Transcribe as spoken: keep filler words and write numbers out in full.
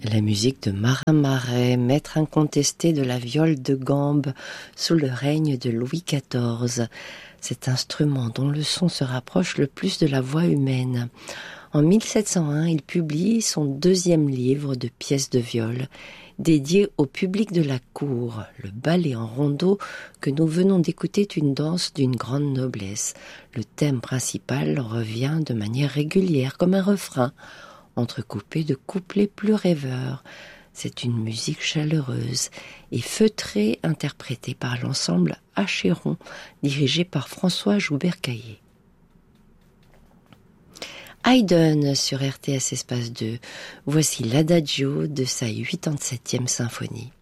La musique de Marin Marais, maître incontesté de la viole de gambe sous le règne de Louis quatorze. Cet instrument dont le son se rapproche le plus de la voix humaine. En mille sept cent un, il publie son deuxième livre de pièces de viol, dédié au public de la cour. Le ballet en rondeau que nous venons d'écouter est une danse d'une grande noblesse. Le thème principal revient de manière régulière, comme un refrain, entrecoupé de couplets plus rêveurs. C'est une musique chaleureuse et feutrée interprétée par l'ensemble Achéron, dirigé par François Joubert-Caillé. Haydn sur R T S Espace deux. Voici l'Adagio de sa huitante-septième symphonie.